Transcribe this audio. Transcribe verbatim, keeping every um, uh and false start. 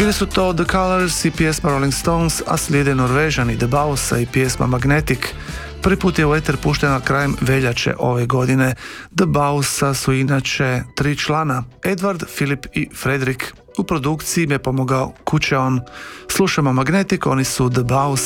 Bili su to The Colours i pjesma Rolling Stones, a slijede Norvežani The Bausa i pjesma Magnetic. Prvi put je u eter puštena krajem veljače ove godine. The Bausa su inače tri člana, Edward, Filip i Fredrik. U produkciji im je pomogao Kucheon. Slušamo Magnetic, oni su The Bausa.